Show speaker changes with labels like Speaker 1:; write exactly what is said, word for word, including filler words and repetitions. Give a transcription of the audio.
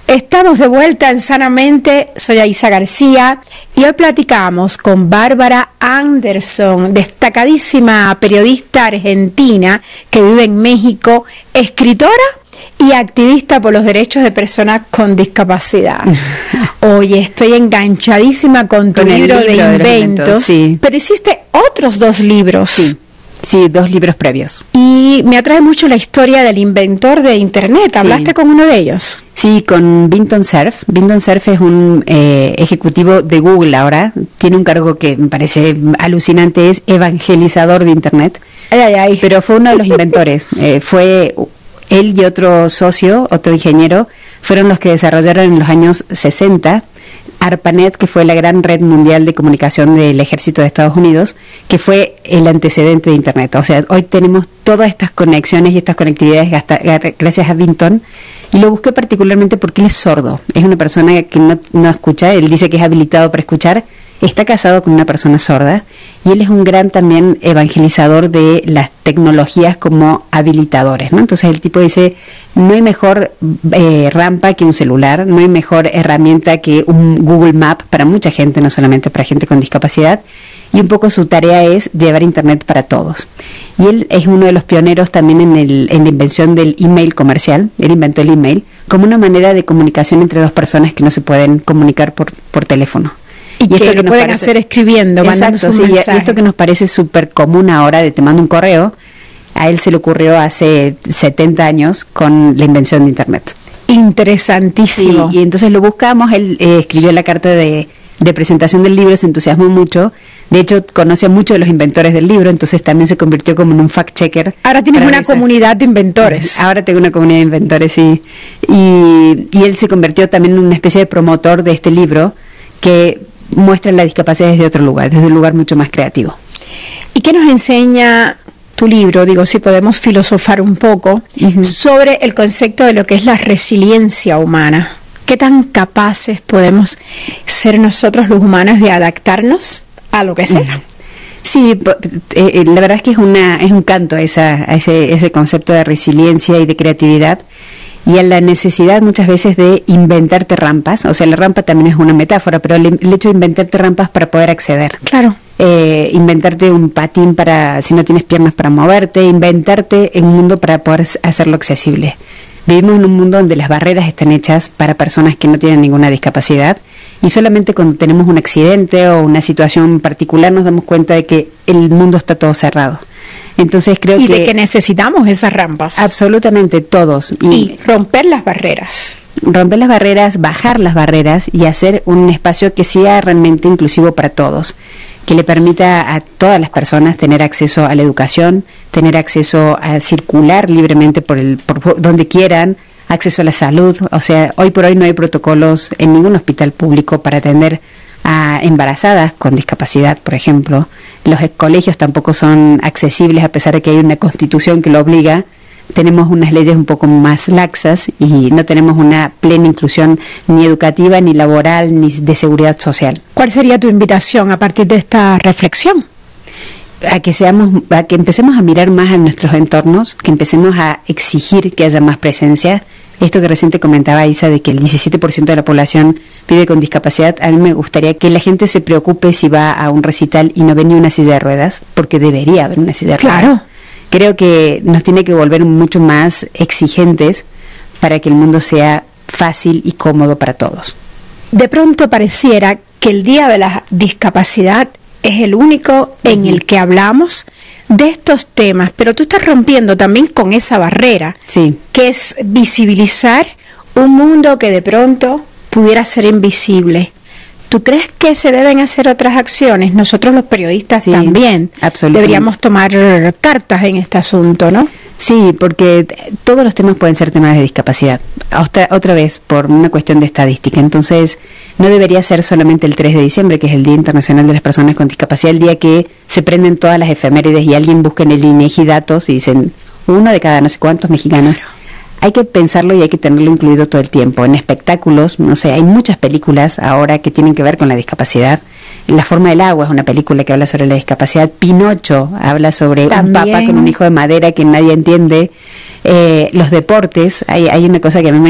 Speaker 1: Estamos de vuelta en Sanamente, soy Aisa García y hoy platicamos con Bárbara Anderson, destacadísima periodista argentina que vive en México, escritora y activista por los derechos de personas con discapacidad. Oye, estoy enganchadísima con tu
Speaker 2: con
Speaker 1: libro, libro de, de inventos,
Speaker 2: sí.
Speaker 1: Pero hiciste otros dos libros.
Speaker 2: Sí. Sí, dos libros previos.
Speaker 1: Y me atrae mucho la historia del inventor de Internet. ¿Hablaste sí. con uno de ellos?
Speaker 2: Sí, con Vinton Cerf. Vinton Cerf es un eh, ejecutivo de Google ahora. Tiene un cargo que me parece alucinante, es evangelizador de Internet.
Speaker 1: Ay, ay, ay.
Speaker 2: Pero fue uno de los inventores. eh, fue él y otro socio, otro ingeniero, fueron los que desarrollaron en los años sesenta ARPANET, que fue la gran red mundial de comunicación del ejército de Estados Unidos, que fue el antecedente de Internet. O sea, hoy tenemos todas estas conexiones y estas conectividades hasta, gracias a Vinton, y lo busqué particularmente porque él es sordo, es una persona que no, no escucha, él dice que es habilitado para escuchar, está casado con una persona sorda, y él es un gran también evangelizador de las tecnologías como habilitadores, ¿no? Entonces el tipo dice, no hay mejor eh, rampa que un celular, no hay mejor herramienta que un Google Map para mucha gente, no solamente para gente con discapacidad, y un poco su tarea es llevar Internet para todos. Y él es uno de los pioneros también en, el, en la invención del email comercial, él inventó el email como una manera de comunicación entre dos personas que no se pueden comunicar por, por teléfono.
Speaker 1: Y, y que esto que lo pueden parece, hacer escribiendo, mandando
Speaker 2: exacto,
Speaker 1: un
Speaker 2: sí,
Speaker 1: mensaje.
Speaker 2: Y esto que nos parece súper común ahora de te mando un correo, a él se le ocurrió hace setenta años con la invención de Internet.
Speaker 1: Interesantísimo.
Speaker 2: Sí, y entonces lo buscamos, él eh, escribió la carta de, de presentación del libro, se entusiasmó mucho, de hecho conoce a muchos de los inventores del libro, entonces también se convirtió como en un fact-checker.
Speaker 1: Ahora tienes una revisar. comunidad de inventores.
Speaker 2: Ahora tengo una comunidad de inventores, sí. Y, y él se convirtió también en una especie de promotor de este libro que muestra la discapacidad desde otro lugar, desde un lugar mucho más creativo.
Speaker 1: ¿Y qué nos enseña tu libro? Digo, si podemos filosofar un poco uh-huh. sobre el concepto de lo que es la resiliencia humana. ¿Qué tan capaces podemos ser nosotros los humanos de adaptarnos a lo que sea? Uh-huh.
Speaker 2: Sí, eh, la verdad es que es una es un canto a, esa, a ese, ese concepto de resiliencia y de creatividad, y a la necesidad muchas veces de inventarte rampas. O sea, la rampa también es una metáfora, pero el, el hecho de inventarte rampas para poder acceder.
Speaker 1: Claro.
Speaker 2: Eh, inventarte un patín para si no tienes piernas para moverte, inventarte en un mundo para poder hacerlo accesible. Vivimos en un mundo donde las barreras están hechas para personas que no tienen ninguna discapacidad, y solamente cuando tenemos un accidente o una situación particular nos damos cuenta de que el mundo está todo cerrado. Entonces creo
Speaker 1: y
Speaker 2: que...
Speaker 1: Y de que necesitamos esas rampas.
Speaker 2: Absolutamente, todos.
Speaker 1: Y, y romper las barreras.
Speaker 2: Romper las barreras, bajar las barreras y hacer un espacio que sea realmente inclusivo para todos, que le permita a todas las personas tener acceso a la educación, tener acceso a circular libremente por, el, por donde quieran, acceso a la salud. O sea, hoy por hoy no hay protocolos en ningún hospital público para atender a embarazadas con discapacidad, por ejemplo. Los colegios tampoco son accesibles a pesar de que hay una constitución que lo obliga. Tenemos unas leyes un poco más laxas y no tenemos una plena inclusión ni educativa, ni laboral, ni de seguridad social.
Speaker 1: ¿Cuál sería tu invitación a partir de esta reflexión?
Speaker 2: A que seamos, a que empecemos a mirar más a nuestros entornos, que empecemos a exigir que haya más presencia. Esto que recién te comentaba, Isa, de que el diecisiete por ciento de la población vive con discapacidad, a mí me gustaría que la gente se preocupe si va a un recital y no ve ni una silla de ruedas, porque debería haber una silla de ruedas.
Speaker 1: Claro.
Speaker 2: Creo que nos tiene que volver mucho más exigentes para que el mundo sea fácil y cómodo para todos.
Speaker 1: De pronto pareciera que el Día de la Discapacidad es el único en el que hablamos de estos temas, pero tú estás rompiendo también con esa barrera,
Speaker 2: sí,
Speaker 1: que es visibilizar un mundo que de pronto pudiera ser invisible. ¿Tú crees que se deben hacer otras acciones? Nosotros los periodistas sí, también deberíamos tomar cartas en este asunto, ¿no?
Speaker 2: Sí, porque todos los temas pueden ser temas de discapacidad, otra, otra vez por una cuestión de estadística. Entonces no debería ser solamente el tres de diciembre, que es el Día Internacional de las Personas con Discapacidad, el día que se prenden todas las efemérides y alguien busca en el INEGI datos y dicen uno de cada no sé cuántos mexicanos. Hay que pensarlo y hay que tenerlo incluido todo el tiempo. En espectáculos, no sé, hay muchas películas ahora que tienen que ver con la discapacidad. La forma del agua es una película que habla sobre la discapacidad. Pinocho habla sobre También. un papá con un hijo de madera que nadie entiende. Eh, los deportes, hay, hay una cosa que a mí me